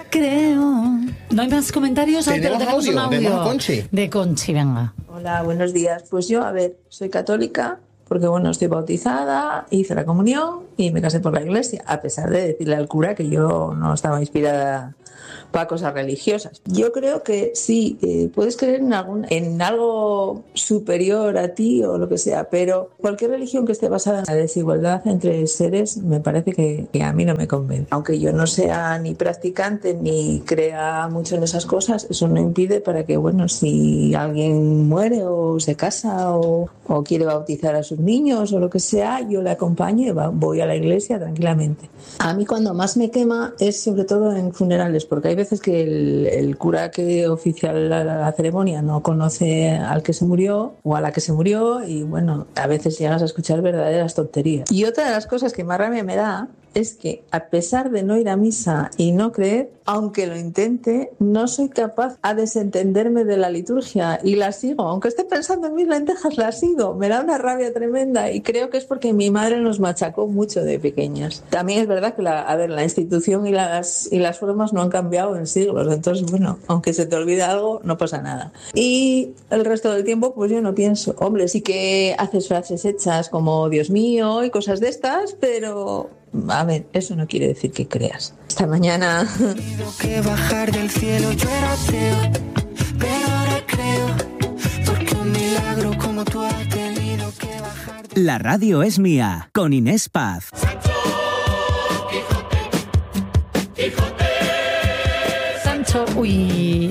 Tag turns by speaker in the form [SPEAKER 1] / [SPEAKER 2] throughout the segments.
[SPEAKER 1] creo. ¿No hay más comentarios? Pero tenemos un audio de Conchi, venga.
[SPEAKER 2] Hola, buenos días. Pues yo, a ver, soy católica porque, bueno, estoy bautizada, hice la comunión y me casé por la iglesia, a pesar de decirle al cura que yo no estaba inspirada para cosas religiosas. Yo creo que sí, puedes creer en algo superior a ti o lo que sea, pero cualquier religión que esté basada en la desigualdad entre seres me parece que a mí no me convence. Aunque yo no sea ni practicante ni crea mucho en esas cosas, eso no impide para que, bueno, si alguien muere o se casa o quiere bautizar a sus niños o lo que sea, yo le acompaño y voy a la iglesia tranquilamente. A mí cuando más me quema es sobre todo en funerales, porque hay veces que el cura que oficia la ceremonia no conoce al que se murió o a la que se murió y, bueno, a veces llegas a escuchar verdaderas tonterías. Y otra de las cosas que más rabia me da es que, a pesar de no ir a misa y no creer, aunque lo intente, no soy capaz de desentenderme de la liturgia y la sigo. Aunque esté pensando en mis lentejas, la sigo. Me da una rabia tremenda y creo que es porque mi madre nos machacó mucho de pequeñas. También es verdad que la institución y las formas no han cambiado en siglos. Entonces, bueno, aunque se te olvide algo, no pasa nada. Y el resto del tiempo, pues yo no pienso. Hombre, sí que haces frases hechas como Dios mío y cosas de estas, pero... a ver, eso no quiere decir que creas. Hasta mañana.
[SPEAKER 3] Que bajar del cielo, yo era ateo, pero ahora creo, porque un milagro como tú has tenido que bajar.
[SPEAKER 4] La radio es mía, con Inés Paz.
[SPEAKER 1] Sancho Quijote. Uy,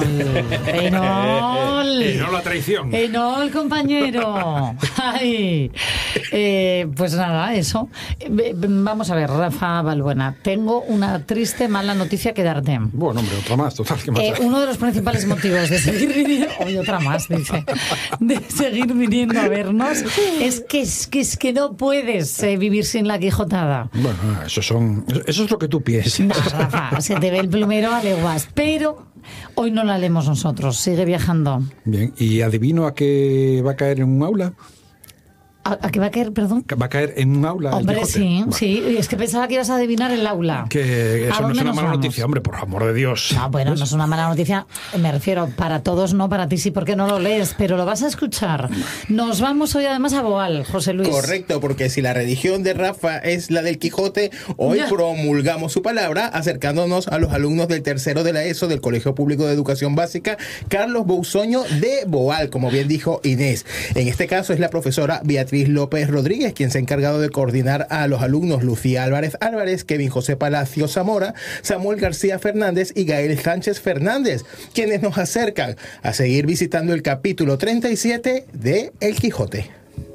[SPEAKER 1] Enol.
[SPEAKER 5] Enol la traición.
[SPEAKER 1] Enol, compañero. Ay. Pues nada, eso. Vamos a ver, Rafa Balbuena. Tengo una triste, mala noticia que darte.
[SPEAKER 5] Bueno, hombre, otra más, total. ¿Qué más
[SPEAKER 1] uno de los principales motivos de seguir viniendo, hoy otra más, dice, de seguir viniendo a vernos, es que no puedes vivir sin la Quijotada.
[SPEAKER 5] Bueno, eso es lo que tú piensas.
[SPEAKER 1] No, Rafa, se te ve el plumero a leguas, pero hoy no la leemos nosotros, sigue viajando.
[SPEAKER 5] Bien, ¿y adivino a qué va a caer en un aula?
[SPEAKER 1] ¿A qué va a caer, perdón?
[SPEAKER 5] Va a caer en un aula.
[SPEAKER 1] Hombre, sí, bueno. Sí. Es que pensaba que ibas a adivinar el aula.
[SPEAKER 5] Que eso no es una mala noticia, hombre, por amor de Dios.
[SPEAKER 1] No, bueno, no es una mala noticia. Me refiero, para todos no, para ti sí, porque no lo lees, pero lo vas a escuchar. Nos vamos hoy además a Boal, José Luis.
[SPEAKER 6] Correcto, porque si la religión de Rafa es la del Quijote, hoy promulgamos su palabra acercándonos a los alumnos del tercero de la ESO del Colegio Público de Educación Básica Carlos Bousoño de Boal, como bien dijo Inés. En este caso es la profesora Beatriz López Rodríguez, quien se ha encargado de coordinar a los alumnos Lucía Álvarez, Kevin José Palacio Zamora, Samuel García Fernández y Gael Sánchez Fernández, quienes nos acercan a seguir visitando el capítulo 37 de El Quijote.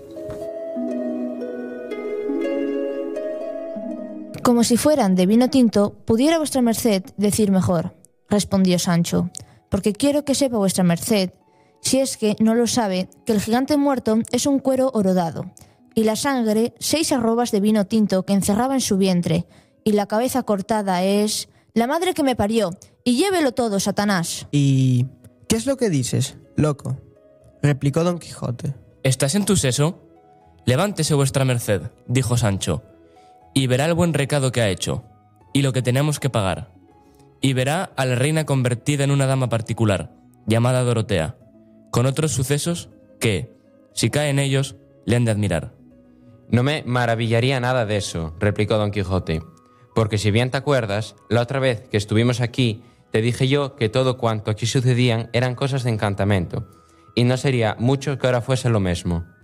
[SPEAKER 7] Como si fueran de vino tinto, pudiera vuestra merced decir mejor, respondió Sancho, porque quiero que sepa vuestra merced, si es que no lo sabe, que el gigante muerto es un cuero horodado, y la sangre 6 arrobas de vino tinto que encerraba en su vientre, y la cabeza cortada es la madre que me parió, y llévelo todo, Satanás.
[SPEAKER 8] ¿Y qué es lo que dices, loco?, replicó Don Quijote.
[SPEAKER 9] ¿Estás en tu seso? Levántese vuestra merced, dijo Sancho, y verá el buen recado que ha hecho, y lo que tenemos que pagar, y verá a la reina convertida en una dama particular, llamada Dorotea, con otros sucesos que, si cae en ellos, le han de admirar.
[SPEAKER 10] No me maravillaría nada de eso, replicó Don Quijote, porque si bien te acuerdas, la otra vez que estuvimos aquí, te dije yo que todo cuanto aquí sucedían eran cosas de encantamento, y no sería mucho que ahora fuese lo mismo.